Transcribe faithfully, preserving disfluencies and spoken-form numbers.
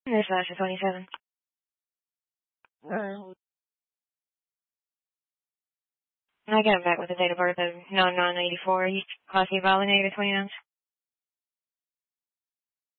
This flash is twenty-seven. Uh, I got him back with the date of birth of nine nine eighty-four. Class E violent, negative twenty-nine.